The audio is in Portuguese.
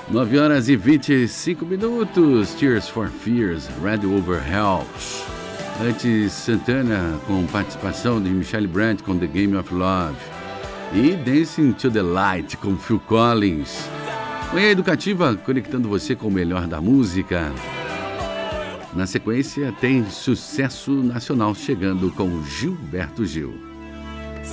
9 horas e 25 minutos. Tears for Fears, Red Over Hell. Antes, Santana com participação de Michelle Brandt com The Game of Love. E Dancing to the Light com Phil Collins. Manhã Educativa, conectando você com o melhor da música. Na sequência, tem sucesso nacional chegando com Gilberto Gil.